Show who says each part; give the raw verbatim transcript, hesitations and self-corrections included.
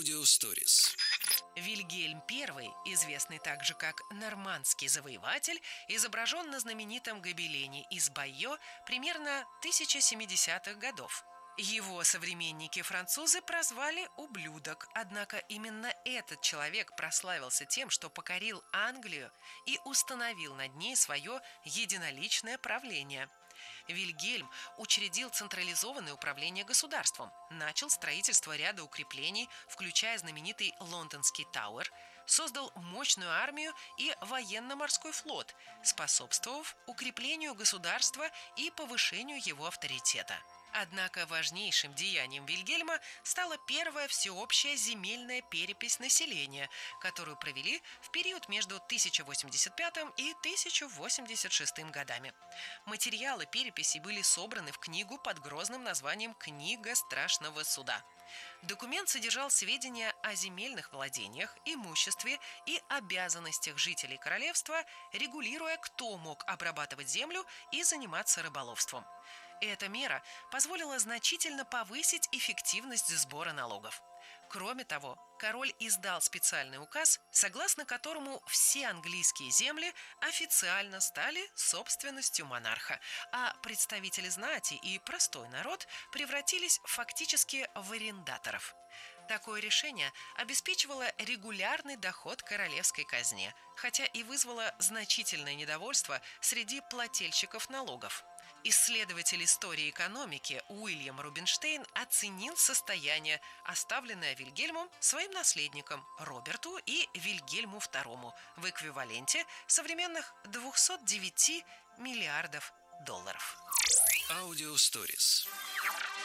Speaker 1: Аудиосторис.
Speaker 2: Вильгельм Первый, известный также как Нормандский завоеватель, изображен на знаменитом гобелене из Байо примерно тысяча семидесятых годов. Его современники-французы прозвали «ублюдок», однако именно этот человек прославился тем, что покорил Англию и установил над ней свое единоличное правление. Вильгельм учредил централизованное управление государством, начал строительство ряда укреплений, включая знаменитый Лондонский Тауэр, создал мощную армию и военно-морской флот, способствовав укреплению государства и повышению его авторитета. Однако важнейшим деянием Вильгельма стала первая всеобщая земельная перепись населения, которую провели в период между тысяча восемьдесят пятым и тысяча восемьдесят шестым годами. Материалы переписи были собраны в книгу под грозным названием «Книга страшного суда». Документ содержал сведения о земельных владениях, имуществе и обязанностях жителей королевства, регулируя, кто мог обрабатывать землю и заниматься рыболовством. Эта мера позволила значительно повысить эффективность сбора налогов. Кроме того, король издал специальный указ, согласно которому все английские земли официально стали собственностью монарха, а представители знати и простой народ превратились фактически в арендаторов. Такое решение обеспечивало регулярный доход королевской казне, хотя и вызвало значительное недовольство среди плательщиков налогов. Исследователь истории экономики Уильям Рубинштейн оценил состояние, оставленное Вильгельмом своим наследникам Роберту и Вильгельму Второму в эквиваленте современных двухсот девяти миллиардов долларов.
Speaker 1: Аудиосторис.